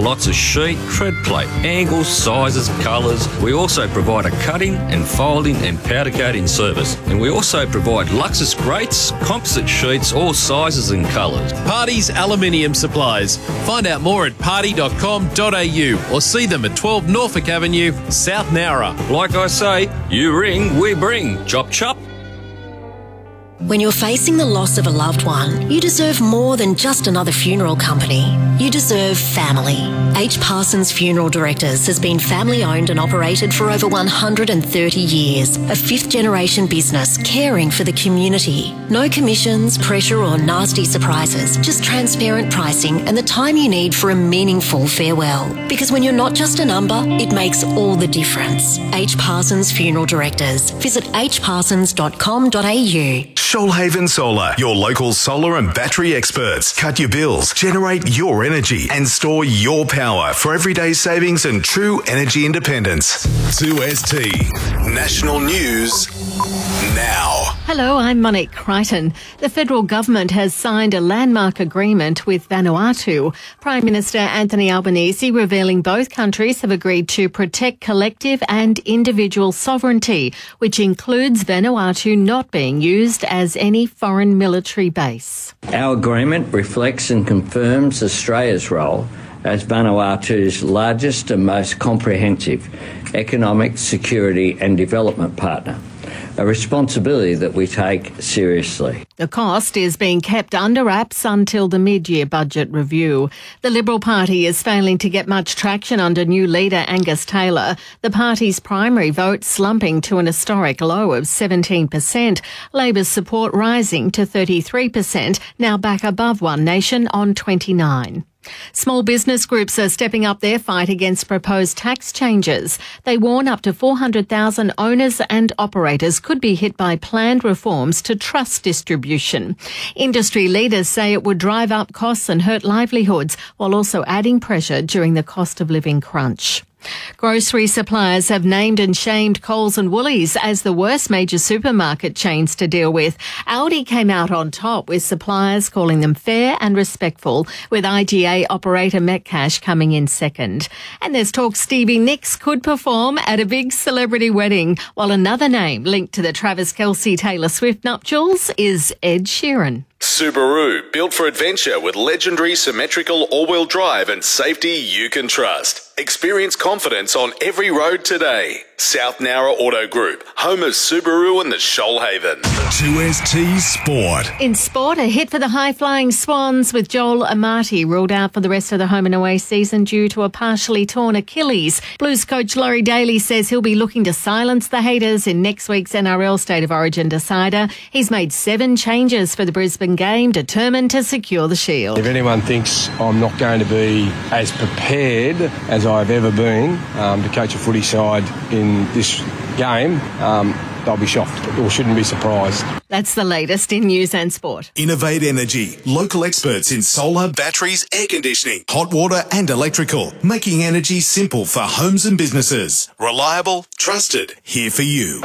lots of sheet, tread plate, angles, sizes, colours. We also provide a cutting and folding and powder coating service. And we also provide Luxus grates, composite sheets, all sizes and colours. Party's Aluminium Supplies. Find out more at party.com.au or see them at 12 Norfolk Avenue, South Nowra. Like I say, you ring, we bring. Chop chop. When you're facing the loss of a loved one, you deserve more than just another funeral company. You deserve family. H. Parsons Funeral Directors has been family owned and operated for over 130 years. A fifth-generation business caring for the community. No commissions, pressure or nasty surprises, just transparent pricing and the time you need for a meaningful farewell. Because when you're not just a number, it makes all the difference. H. Parsons Funeral Directors. Visit hparsons.com.au. Shoalhaven Solar, your local solar and battery experts. Cut your bills, generate your energy and store your power for everyday savings and true energy independence. 2ST National News now. Hello, I'm Monique Crichton. The federal government has signed a landmark agreement with Vanuatu. Prime Minister Anthony Albanese revealing both countries have agreed to protect collective and individual sovereignty, which includes Vanuatu not being used as any foreign military base. Our agreement reflects and confirms Australia's role as Vanuatu's largest and most comprehensive economic, security and development partner, a responsibility that we take seriously. The cost is being kept under wraps until the mid-year budget review. The Liberal Party is failing to get much traction under new leader Angus Taylor. The party's primary vote slumping to an historic low of 17%. Labor's support rising to 33%, now back above One Nation on 29%. Small business groups are stepping up their fight against proposed tax changes. They warn up to 400,000 owners and operators could be hit by planned reforms to trust distribution. Industry leaders say it would drive up costs and hurt livelihoods, while also adding pressure during the cost of living crunch. Grocery suppliers have named and shamed Coles and Woolies as the worst major supermarket chains to deal with. Aldi came out on top, with suppliers calling them fair and respectful, with IGA operator Metcash coming in second. And there's talk Stevie Nicks could perform at a big celebrity wedding, while another name linked to the Travis Kelce-Taylor Swift nuptials is Ed Sheeran. Subaru, built for adventure with legendary symmetrical all-wheel drive and safety you can trust. Experience confidence on every road today. South Nowra Auto Group, home of Subaru and the Shoalhaven. 2ST Sport. In sport, a hit for the high-flying Swans, with Joel Amati ruled out for the rest of the home and away season due to a partially torn Achilles. Blues coach Laurie Daly says he'll be looking to silence the haters in next week's NRL State of Origin decider. He's made 7 changes for the Brisbane game, determined to secure the Shield. If anyone thinks I'm not going to be as prepared as I've ever been to coach a footy side in this game, they'll be shocked or shouldn't be surprised. That's the latest in news and sport. Innovate Energy, local experts in solar, batteries, air conditioning, hot water and electrical, making energy simple for homes and businesses. Reliable, trusted, here for you.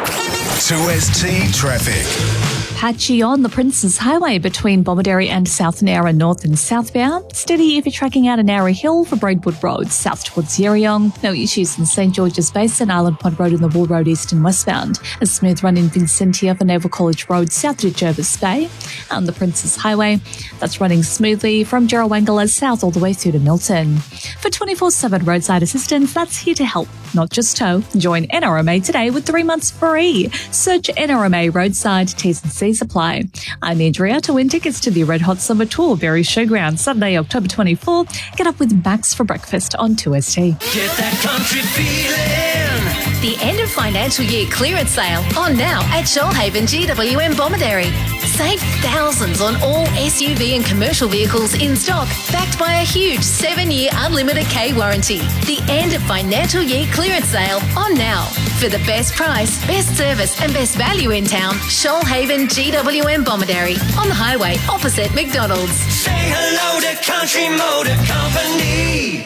2ST Traffic. Patchy on the Princes Highway between Bomaderry and South Nowra north and southbound. Steady if you're tracking out a Nowra Hill for Braidwood Road south towards Yerriong. No issues in St George's Basin, Island Point Road and the Wall Road east and westbound. A smooth run in Vincentia for Naval College Road south to Jervis Bay. On the Princes Highway, that's running smoothly from Jarrawangala south all the way through to Milton. For 24/7 roadside assistance, that's here to help, not just tow. Join NRMA today with 3 months free. Search NRMA roadside T's and C's apply. I'm Andrea. To win tickets to the Red Hot Summer Tour, Berry Showground, Sunday, October 24. Get up with Max for breakfast on 2ST. Get that country feeling. The end of financial year clearance sale on now at Shoalhaven GWM Bomaderry. Save thousands on all SUV and commercial vehicles in stock, backed by a huge 7-year unlimited K warranty. The end of financial year clearance sale on now. For the best price, best service and best value in town, Shoalhaven GWM Bomaderry, on the highway opposite McDonald's. Say hello to Country Motor Company.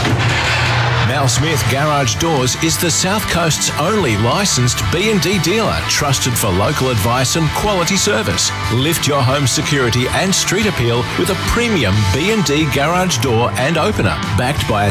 Mal Smith Garage Doors is the South Coast's only licensed B&D dealer, trusted for local advice and quality service. Lift your home security and street appeal with a premium B&D garage door and opener, backed by a